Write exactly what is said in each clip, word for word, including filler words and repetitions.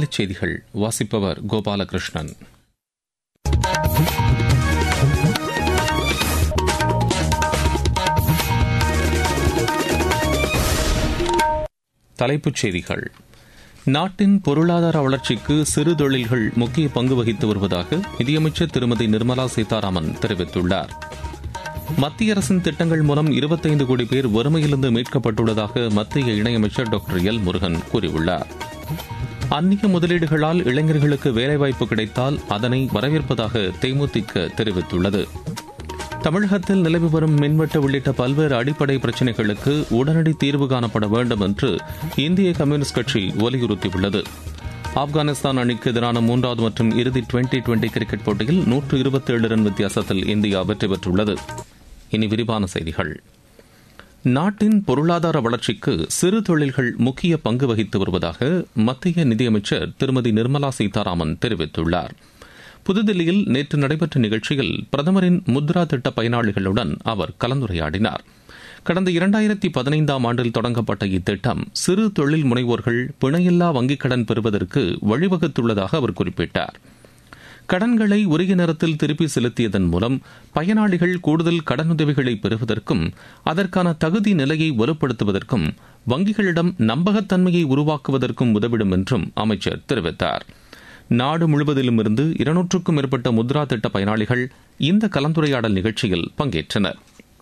மாநிலச் செய்திகள் வாசிப்பவர் கோபாலகிருஷ்ணன். தலைப்புச் செய்திகள். நாட்டின் பொருளாதார வளர்ச்சிக்கு சிறு தொழில்கள் முக்கிய பங்கு வகித்து வருவதாக நிதியமைச்சர் திருமதி நிர்மலா சீதாராமன் தெரிவித்துள்ளார். மத்திய அரசின் திட்டங்கள் மூலம் இருபத்தைந்து கோடி பேர் வறுமையிலிருந்து மீட்கப்பட்டுள்ளதாக மத்திய இணையமைச்சர் டாக்டர் எல் முருகன் கூறியுள்ளார். அந்நிய முதலீடுகளால் இளைஞர்களுக்கு வேலைவாய்ப்பு கிடைத்தால் அதனை வரவேற்பதாக தேமுதிக தெரிவித்துள்ளது. தமிழகத்தில் நிலவி வரும் மின்வெட்டு உள்ளிட்ட பல்வேறு அடிப்படை பிரச்சினைகளுக்கு உடனடி தீர்வு காணப்பட வேண்டும் என்று இந்திய கம்யூனிஸ்ட் கட்சி வலியுறுத்தியுள்ளது. ஆப்கானிஸ்தான் அணிக்கு எதிரான மூன்றாவது மற்றும் இறுதி டுவெண்டி டுவெண்டி கிரிக்கெட் போட்டியில் நூற்று இருபத்தி ஏழு ரன் வித்தியாசத்தில் இந்தியா வெற்றி பெற்றுள்ளது. இனி விரிவான செய்திகள். நாட்டின் பொருளாதார வளர்ச்சிக்கு சிறு தொழில்கள் முக்கிய பங்கு வகித்து வருவதாக மத்திய நிதியமைச்சர் திருமதி நிர்மலா சீதாராமன் தெரிவித்துள்ளார். புதுதில்லியில் நேற்று நடைபெற்ற நிகழ்ச்சியில் பிரதமரின் முத்ரா திட்ட பயனாளிகளுடன் அவர் கலந்துரையாடினார். கடந்த இரண்டாயிரத்தி பதினைந்தாம் ஆண்டில் தொடங்கப்பட்ட இத்திட்டம் சிறு தொழில் முனைவோர்கள் பிணையில்லா வங்கிக் கடன் பெறுவதற்கு வழிவகுத்துள்ளதாக அவர் குறிப்பிட்டார். கடன்களை உரிய நேரத்தில் திருப்பி செலுத்தியதன் மூலம் பயனாளிகள் கூடுதல் கடனுதவிகளை பெறுவதற்கும் அதற்கான தகுதி நிலையை வலுப்படுத்துவதற்கும் வங்கிகளிடம் நம்பகத்தன்மையை உருவாக்குவதற்கும் உதவிடும் என்றும் அமைச்சர் தெரிவித்தார். நாடு முழுவதிலும் இருந்து இருநூற்றுக்கும் மேற்பட்ட முத்ரா திட்ட பயனாளிகள் இந்த கலந்துரையாடல் நிகழ்ச்சியில் பங்கேற்றனர்.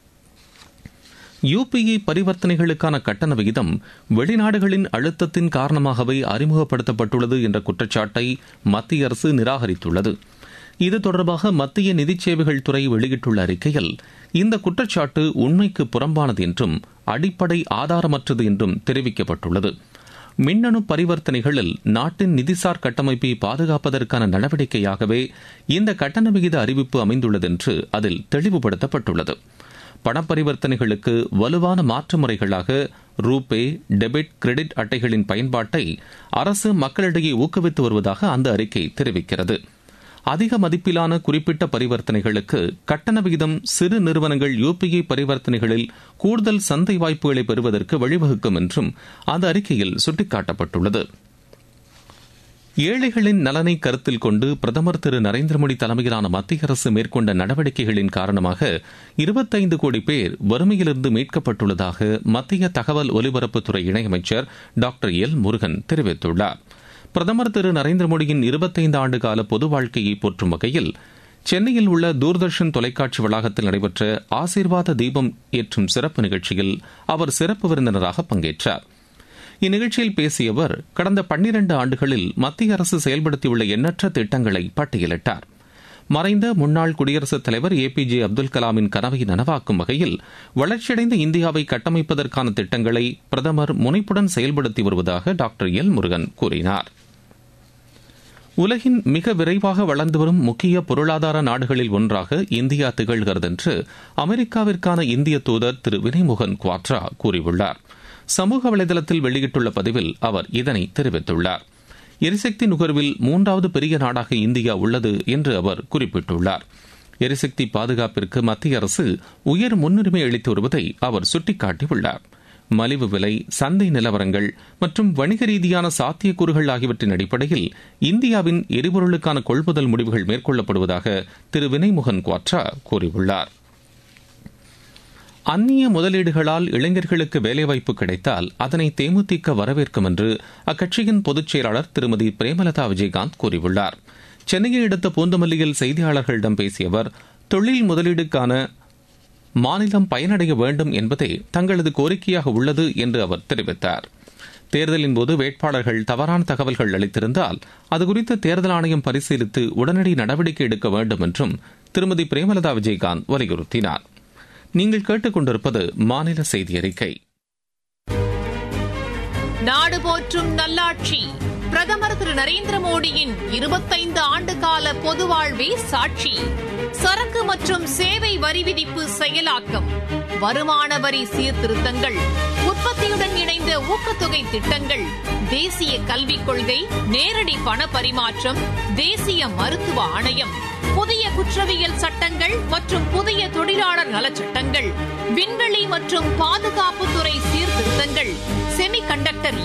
யுபிஐ பரிவர்த்தனைகளுக்கான கட்டண விகிதம் வெளிநாடுகளின் அழுத்தத்தின் காரணமாகவே அறிமுகப்படுத்தப்பட்டுள்ளது என்ற குற்றச்சாட்டை மத்திய அரசு நிராகரித்துள்ளது. இது தொடர்பாக மத்திய நிதி சேவைகள் துறை வெளியிட்டுள்ள அறிக்கையில் இந்த குற்றச்சாட்டு உண்மைக்கு புறம்பானது என்றும் அடிப்படை ஆதாரமற்றது என்றும் தெரிவிக்கப்பட்டுள்ளது. மின்னணு பரிவர்த்தனைகளில் நாட்டின் நிதிசார் கட்டமைப்பை பாதுகாப்பதற்கான நடவடிக்கையாகவே இந்த கட்டண விகித அறிவிப்பு அமைந்துள்ளது என்று அதில் தெளிவுபடுத்தப்பட்டுள்ளது. பணப்பரிவர்த்தனைகளுக்கு வலுவான மாற்று முறைகளாக ரூபே, டெபிட், கிரெடிட் அட்டைகளின் பயன்பாட்டை அரசு மக்களிடையே ஊக்குவித்து வருவதாக அந்த அறிக்கை தெரிவிக்கிறது. அதிக மதிப்பிலான குறிப்பிட்ட பரிவர்த்தனைகளுக்கு கட்டண விகிதம் சிறு நிறுவனங்கள் யுபிஐ பரிவர்த்தனைகளில் கூடுதல் சந்தை வாய்ப்புகளை பெறுவதற்கு வழிவகுக்கும் என்றும் அந்த அறிக்கையில் சுட்டிக்காட்டப்பட்டுள்ளது. ஏழைகளின் நலனை கருத்தில் கொண்டு பிரதமர் திரு நரேந்திர மோடி தலைமையிலான மத்திய அரசு மேற்கொண்ட நடவடிக்கைகளின் காரணமாக இருபத்தைந்து கோடி பேர் வறுமையிலிருந்து மீட்கப்பட்டுள்ளதாக மத்திய தகவல் ஒலிபரப்புத்துறை இணையமைச்சர் டாக்டர் எல் முருகன் தெரிவித்துள்ளார். பிரதமர் திரு நரேந்திர மோடியின் இருபத்தைந்து ஆண்டு கால பொது வாழ்க்கையை போற்றும் வகையில் சென்னையில் உள்ள தூர்தர்ஷன் தொலைக்காட்சி வளாகத்தில் நடைபெற்ற ஆசீர்வாத தீபம் ஏற்றும் சிறப்பு நிகழ்ச்சியில் அவர் சிறப்பு விருந்தினராக பங்கேற்றார். இந்நிகழ்ச்சியில் பேசிய அவர் கடந்த பன்னிரண்டு ஆண்டுகளில் மத்திய அரசு செயல்படுத்தியுள்ள எண்ணற்ற திட்டங்களை பட்டியலிட்டார். மறைந்த முன்னாள் குடியரசுத் தலைவர் ஏ பி ஜே அப்துல் கலாமின் கனவை நனவாக்கும் வகையில் வளர்ச்சியடைந்த இந்தியாவை கட்டமைப்பதற்கான திட்டங்களை பிரதமர் முனைப்புடன் செயல்படுத்தி வருவதாக டாக்டர் எல் முருகன் கூறினார். உலகின் மிக விரைவாக வளர்ந்து வரும் முக்கிய பொருளாதார நாடுகளில் ஒன்றாக இந்தியா திகழ்கிறது என்று அமெரிக்காவிற்கான இந்திய தூதர் திரு வினய்மோகன் குவாட்ரா கூறியுள்ளார். சமூக வலைதளத்தில் வெளியிட்டுள்ள பதிவில் அவர் இதனை தெரிவித்துள்ளார். எரிசக்தி நுகர்வில் மூன்றாவது பெரிய நாடாக இந்தியா உள்ளது என்று அவர் குறிப்பிட்டுள்ளார். எரிசக்தி பாதுகாப்பிற்கு மத்திய அரசு உயர் முன்னுரிமை அளித்து வருவதை அவர் சுட்டிக்காட்டியுள்ளார். மலிவு விலை, சந்தை நிலவரங்கள் மற்றும் வணிக ரீதியான சாத்தியக்கூறுகள் ஆகியவற்றின் அடிப்படையில் இந்தியாவின் எரிபொருளுக்கான கொள்முதல் முடிவுகள் மேற்கொள்ளப்படுவதாக திரு வினய்மோகன் குவாட்ரா கூறியுள்ளார். அந்நிய முதலீடுகளால் இளைஞர்களுக்கு வேலைவாய்ப்பு கிடைத்தால் அதனை தேமுதிக வரவேற்கும் என்று அக்கட்சியின் பொதுச் செயலாளர் திருமதி பிரேமலதா விஜயகாந்த் கூறியுள்ளார். சென்னையை அடுத்த பூந்தமல்லியில் செய்தியாளர்களிடம் பேசிய அவர், தொழில் முதலீடுக்கான மாநிலம் பயனடைய வேண்டும் என்பதே தங்களது கோரிக்கையாக உள்ளது என்று அவர் தெரிவித்தார். தேர்தலின் போது வேட்பாளர்கள் தவறான தகவல்கள் அளித்திருந்தால் அதுகுறித்து தேர்தல் ஆணையம் பரிசீலித்து உடனடி நடவடிக்கை எடுக்க வேண்டும் என்றும் திருமதி பிரேமலதா விஜயகாந்த் வலியுறுத்தினார். நீங்கள் கேட்டுக் கொண்டிருப்பது மாநில செய்தி அறிக்கை. நாடு போற்றும் நல்லாட்சி பிரதமர் திரு நரேந்திர மோடியின் இருபத்தைந்து ஆண்டு கால பொது வாழ்வே சாட்சி. சரக்கு மற்றும் சேவை வரி விதிப்பு செயலாக்கம், வருமான வரி சீர்திருத்தங்கள், உற்பத்தியுடன் இணைந்த ஊக்கத்தொகை திட்டங்கள், தேசிய கல்விக் கொள்கை, நேரடி பண பரிமாற்றம், தேசிய மருத்துவ ஆணையம், புதிய குற்றவியல் சட்டங்கள் மற்றும் புதிய தொழிலாளர் நலச்சட்டங்கள், விண்வெளி மற்றும் பாதுகாப்புத்துறை சீர்திருத்தங்கள், செமிகண்டக்டர்